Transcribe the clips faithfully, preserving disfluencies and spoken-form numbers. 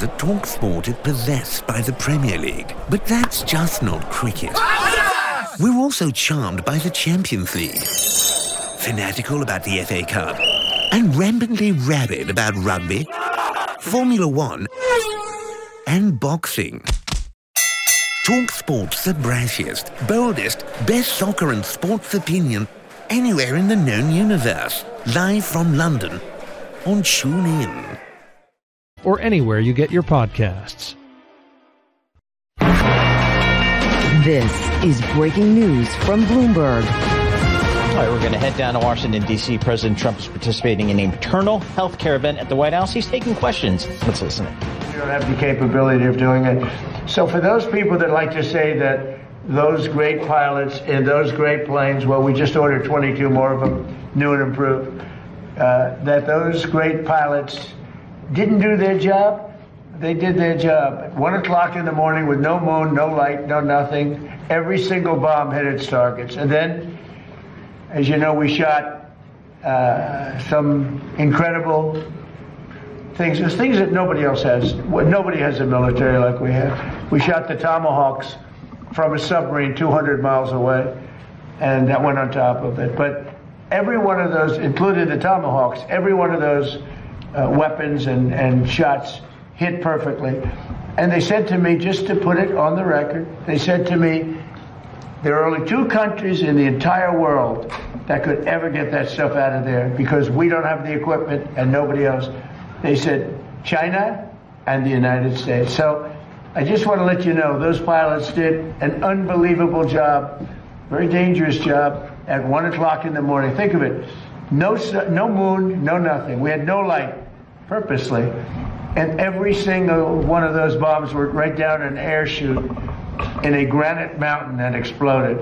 that TalkSport is possessed by the Premier League. But that's just not cricket. We're also charmed by the Champions League, fanatical about the F A Cup, and rampantly rabid about rugby, Formula One, and boxing. TalkSport's the brashiest, boldest, best soccer and sports opinion anywhere in the known universe. Live from London on TuneIn. Or anywhere you get your podcasts. This is breaking news from Bloomberg. All right, we're going to head down to Washington, D C President Trump is participating in a maternal health care event at the White House. He's taking questions. Let's listen. We don't have the capability of doing it. So for those people that like to say that those great pilots in those great planes, well, we just ordered twenty-two more of them, new and improved, uh, that those great pilots didn't do their job. They did their job. At one o'clock in the morning with no moon, no light, no nothing, every single bomb hit its targets. And then, as you know, we shot uh, some incredible things. There's things that nobody else has. Nobody has a military like we have. We shot the Tomahawks from a submarine two hundred miles away, and that went on top of it. But every one of those, including the Tomahawks, every one of those uh, weapons and, and shots hit perfectly. And they said to me, just to put it on the record, they said to me, there are only two countries in the entire world that could ever get that stuff out of there because we don't have the equipment and nobody else. They said China and the United States. So I just want to let you know, those pilots did an unbelievable job, very dangerous job at one o'clock in the morning. Think of it. No, no moon, no nothing. We had no light, purposely. And every single one of those bombs were right down an air chute in a granite mountain and exploded.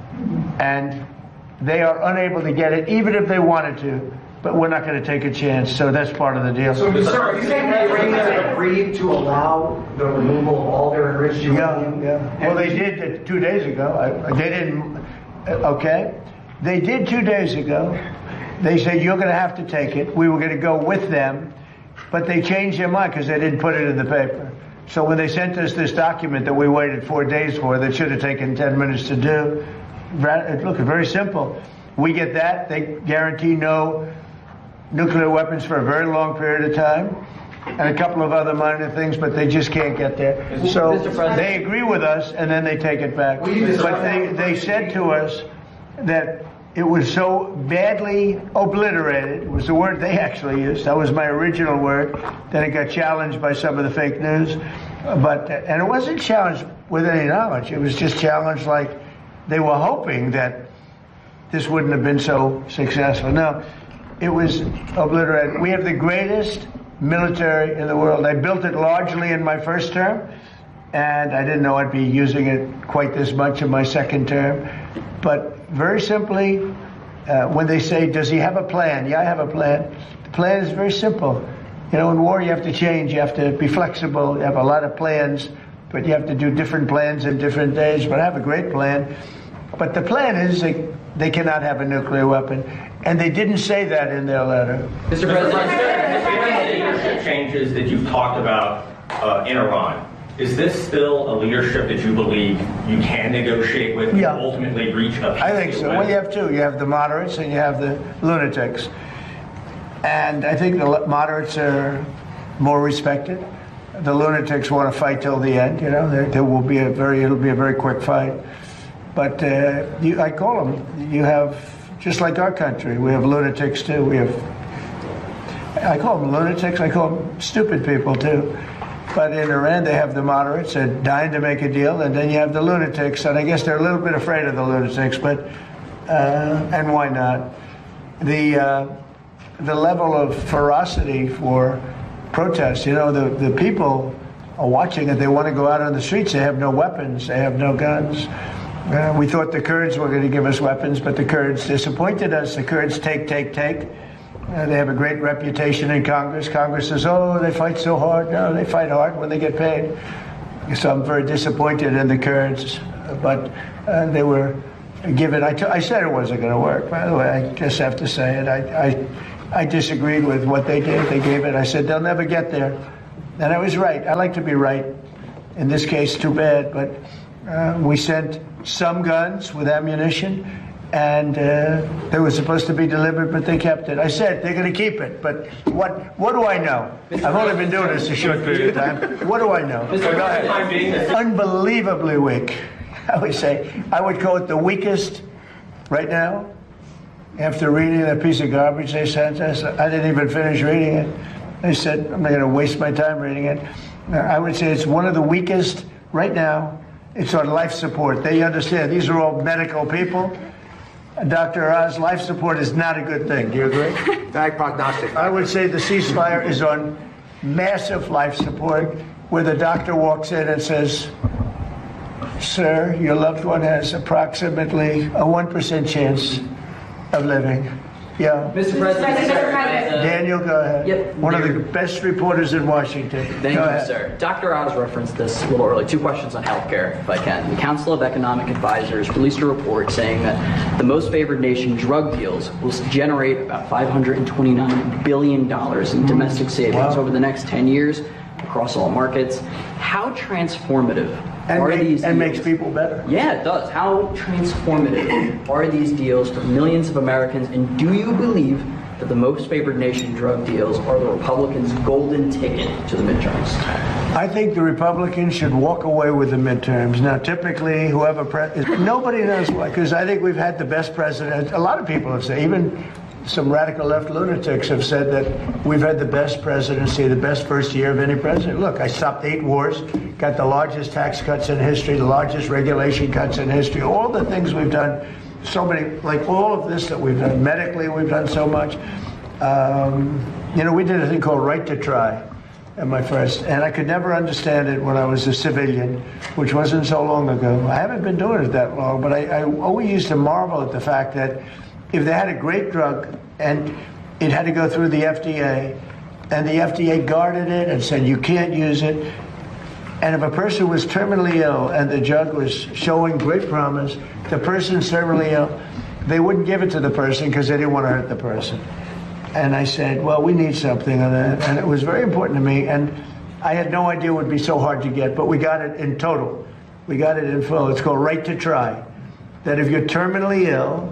And they are unable to get it, even if they wanted to. But we're not going to take a chance, so that's part of the deal. So, sir, are you saying that Iran agreed to allow the removal of all their enriched uranium? Yeah, yeah. Well, they did it two days ago. I, they didn't, okay? They did two days ago. They said, you're going to have to take it. We were going to go with them, but they changed their mind because they didn't put it in the paper. So when they sent us this document that we waited four days for, that should have taken ten minutes to do, look, very simple. We get that. They guarantee no nuclear weapons for a very long period of time, and a couple of other minor things, but they just can't get there. So they agree with us, and then they take it back. But they, they said to us that it was so badly obliterated, it was the word they actually used, that was my original word, then it got challenged by some of the fake news. But, and it wasn't challenged with any knowledge, it was just challenged like they were hoping that this wouldn't have been so successful. No, it was obliterated. We have the greatest military in the world. I built it largely in my first term, and I didn't know I'd be using it quite this much in my second term. But very simply, uh, when they say, does he have a plan? Yeah, I have a plan. The plan is very simple. You know, in war, you have to change. You have to be flexible. You have a lot of plans, but you have to do different plans in different days. But I have a great plan. But the plan is they, they cannot have a nuclear weapon. And they didn't say that in their letter. Mister President, given the leadership changes that you've talked about uh, in Iran, is this still a leadership that you believe you can negotiate with yeah. and ultimately reach a peace? I think so. Well, you have two. You have the moderates and you have the lunatics. And I think the moderates are more respected. The lunatics want to fight till the end. You know, there, there will be a very, it'll be a very quick fight. But uh, you, I call them, you have, just like our country, we have lunatics too. We have, I call them lunatics, I call them stupid people too. But in Iran, they have the moderates that are dying to make a deal, and then you have the lunatics, and I guess they're a little bit afraid of the lunatics, but, uh, and why not? The, uh, the level of ferocity for protests, you know, the, the people are watching it, they want to go out on the streets, they have no weapons, they have no guns. Uh, we thought the Kurds were going to give us weapons, but the Kurds disappointed us. The Kurds take, take, take. Uh, they have a great reputation in Congress. Congress says, oh, they fight so hard. No, they fight hard when they get paid. So I'm very disappointed in the Kurds. But uh, they were given, I, t- I said it wasn't going to work, by the way. I just have to say it. I, I, I disagreed with what they did. They gave it. I said, they'll never get there. And I was right. I like to be right. In this case, too bad, but uh, we sent some guns with ammunition, and uh, they were supposed to be delivered, but they kept it. I said they're going to keep it, but what what do I know? I've only been doing this a short period of time. What do I know? Go ahead. Unbelievably weak. I would say, I would call it the weakest right now. After reading that piece of garbage they sent us, I didn't even finish reading it. They said, I'm not going to waste my time reading it. I would say it's one of the weakest right now. It's on life support. They understand. These are all medical people. Doctor Oz, life support is not a good thing. Do you agree? Bad prognostic. I would say the ceasefire is on massive life support, where the doctor walks in and says, sir, your loved one has approximately a one percent chance of living. Yeah. Mister President, sir. Daniel, go ahead. Yep. One of the best reporters in Washington. Thank go you, ahead. sir. Doctor Oz referenced this a little early. Two questions on healthcare, if I can. The Council of Economic Advisors released a report saying that the most favored nation drug deals will generate about five hundred twenty-nine billion dollars in domestic savings Wow. over the next ten years across all markets. How transformative And, are make, these and deals? makes people better. Yeah, it does. How transformative are these deals for millions of Americans? And do you believe that the most favored nation drug deals are the Republicans' golden ticket to the midterms? I think the Republicans should walk away with the midterms. Now, typically, whoever pre- nobody knows why, because I think we've had the best president. A lot of people have said, even some radical left lunatics have said that we've had the best presidency, the best first year of any president. Look, I stopped eight wars, got the largest tax cuts in history, the largest regulation cuts in history, all the things we've done, so many, like all of this that we've done. Medically, we've done so much. Um, you know, we did a thing called Right to Try at my first, and I could never understand it when I was a civilian, which wasn't so long ago. I haven't been doing it that long, but I, I always used to marvel at the fact that if they had a great drug and it had to go through the F D A, and the F D A guarded it and said you can't use it, and if a person was terminally ill and the drug was showing great promise, the person's terminally ill, they wouldn't give it to the person because they didn't want to hurt the person. And I said, well, we need something on that. And it was very important to me. And I had no idea it would be so hard to get, but we got it in total. We got it in full. It's called Right to Try. That if you're terminally ill,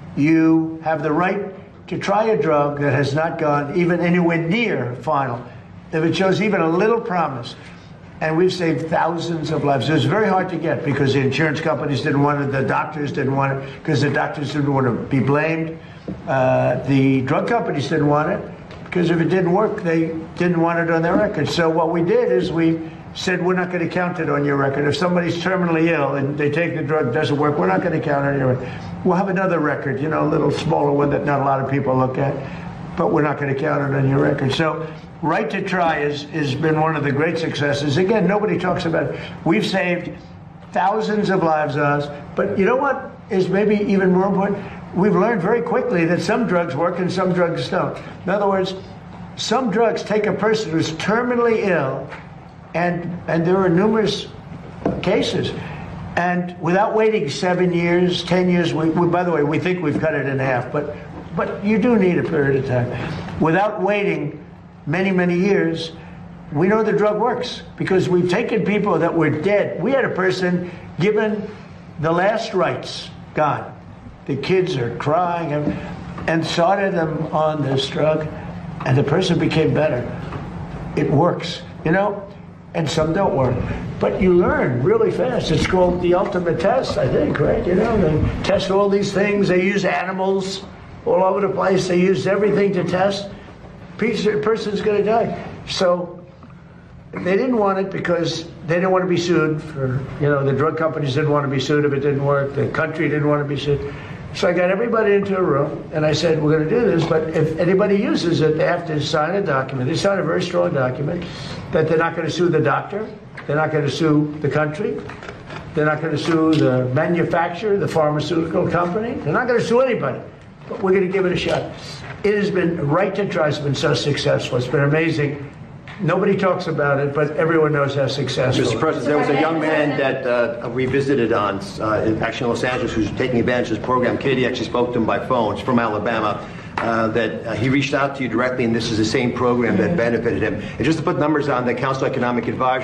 you have the right to try a drug that has not gone even anywhere near final. If it shows even a little promise. And we've saved thousands of lives. It was very hard to get because the insurance companies didn't want it, the doctors didn't want it, because the doctors didn't want to be blamed. Uh, the drug companies didn't want it, because if it didn't work, they didn't want it on their record. So what we did is we said, we're not going to count it on your record. If somebody's terminally ill and they take the drug, it doesn't work, we're not going to count it on your record. We'll have another record, you know, a little smaller one that not a lot of people look at, but we're not going to count it on your record. So Right to Try has, has been one of the great successes. Again, nobody talks about it. We've saved thousands of lives, Oz. But you know what is maybe even more important? We've learned very quickly that some drugs work and some drugs don't. In other words, some drugs take a person who's terminally ill, and, and there are numerous cases. And without waiting seven years, ten years, we, we, by the way, we think we've cut it in half, but, but you do need a period of time. Without waiting many, many years, we know the drug works because we've taken people that were dead. We had a person given the last rites, gone. The kids are crying, and, and started them on this drug, and the person became better. It works, you know, and some don't work. But you learn really fast. It's called the ultimate test, I think, right? You know, they test all these things. They use animals all over the place. They use everything to test. A person's going to die. So they didn't want it because they didn't want to be sued for, you know, the drug companies didn't want to be sued if it didn't work. The country didn't want to be sued. So I got everybody into a room and I said, we're going to do this, but if anybody uses it, they have to sign a document. They sign a very strong document that they're not going to sue the doctor. They're not going to sue the country. They're not going to sue the manufacturer, the pharmaceutical company. They're not going to sue anybody, but we're going to give it a shot. It has been, Right to Try has been so successful. It's been amazing. Nobody talks about it, but everyone knows how successful. Mister President, there was a young man that uh, we visited on, uh, actually in Los Angeles, who's taking advantage of this program. Katie actually spoke to him by phone. He's from Alabama. uh, that uh, he reached out to you directly, and this is the same program that benefited him. And just to put numbers on, the Council of Economic Advisors